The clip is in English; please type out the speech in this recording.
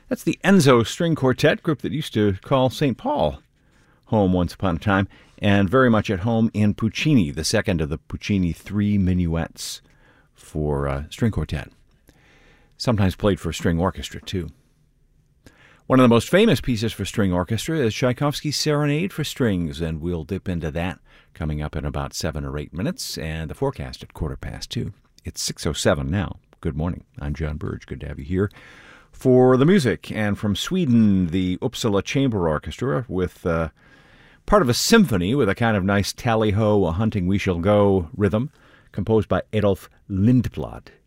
That's the Enzo String Quartet, group that used to call St. Paul home once upon a time, and very much at home in Puccini, the second of the Puccini three minuets for string quartet. Sometimes played for string orchestra, too. One of the most famous pieces for string orchestra is Tchaikovsky's Serenade for Strings, and we'll dip into that coming up in about 7 or 8 minutes, and the forecast at 2:15. It's 6:07 now. Good morning. I'm John Burge. Good to have you here for the music. And from Sweden, the Uppsala Chamber Orchestra with part of a symphony with a kind of nice tally-ho, a hunting we shall go rhythm, composed by Adolf Lindblad.